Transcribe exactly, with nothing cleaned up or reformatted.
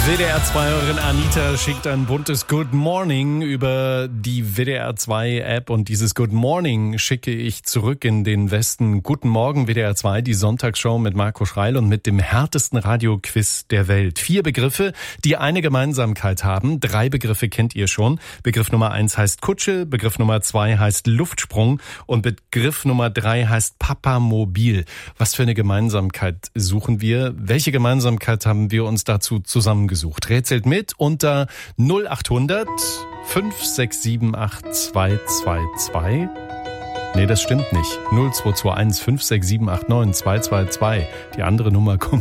W D R zwei-Hörerin Anita schickt ein buntes Good Morning über die W D R zwei App und dieses Good Morning schicke ich zurück in den Westen. Guten Morgen W D R zwei, die Sonntagsshow mit Marco Schreil und mit dem härtesten Radioquiz der Welt. Vier Begriffe, die eine Gemeinsamkeit haben. Drei Begriffe kennt ihr schon. Begriff Nummer eins heißt Kutsche, Begriff Nummer zwei heißt Luftsprung und Begriff Nummer drei heißt Papamobil. Was für eine Gemeinsamkeit suchen wir? Welche Gemeinsamkeit haben wir uns dazu zusammengesucht? Rätselt mit unter null acht hundert fünf sechs sieben acht zwei zwei zwei. Nee, das stimmt nicht. null zwei zwei eins fünf sechs sieben acht neun zwei zwei zwei. Die andere Nummer kommt